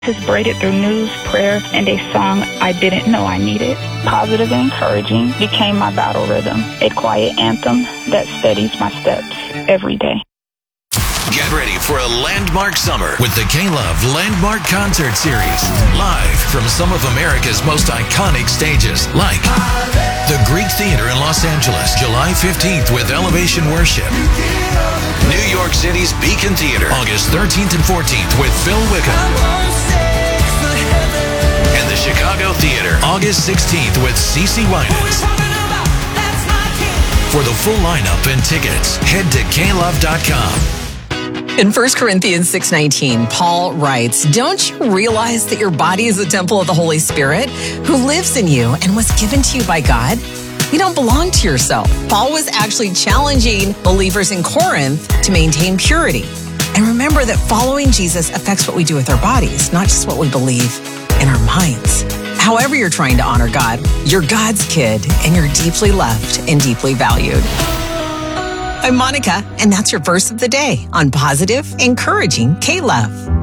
has braided through news, prayer, and a song I didn't know I needed. Positive and encouraging became my battle rhythm, a quiet anthem that steadies my steps every day. Get ready for a landmark summer with the K-Love Landmark Concert Series. Live from some of America's most iconic stages, like the Greek Theater in Los Angeles, July 15th with Elevation Worship. New York City's Beacon Theater, August 13th and 14th with Phil Wickham. And the Chicago Theater, August 16th with CeCe Winans. For the full lineup and tickets, head to klove.com. In 1 Corinthians 6:19, Paul writes, "Don't you realize that your body is a temple of the Holy Spirit who lives in you and was given to you by God? You don't belong to yourself." Paul was actually challenging believers in Corinth to maintain purity. And remember that following Jesus affects what we do with our bodies, not just what we believe in our minds. However you're trying to honor God, you're God's kid and you're deeply loved and deeply valued. I'm Monica, and that's your verse of the day on Positive, Encouraging K-Love.